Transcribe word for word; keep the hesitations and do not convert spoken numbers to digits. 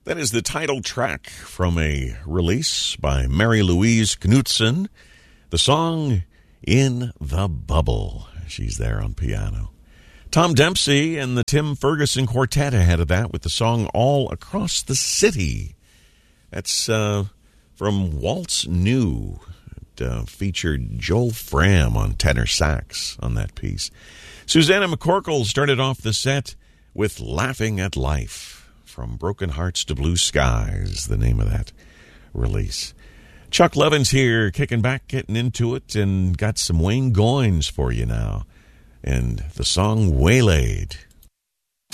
That is the title track from a release by Mary Louise Knutson. The song In the Bubble. She's there on piano. Tom Dempsey and the Tim Ferguson Quartet ahead of that with the song All Across the City. That's uh, from Waltz New. It uh, featured Joel Fram on tenor sax on that piece. Susanna McCorkle started off the set with Laughing at Life. From Broken Hearts to Blue Skies, the name of that release. Chuck Levin's here, kicking back, getting into it, and got some Wayne Goines for you now. And the song Waylaid.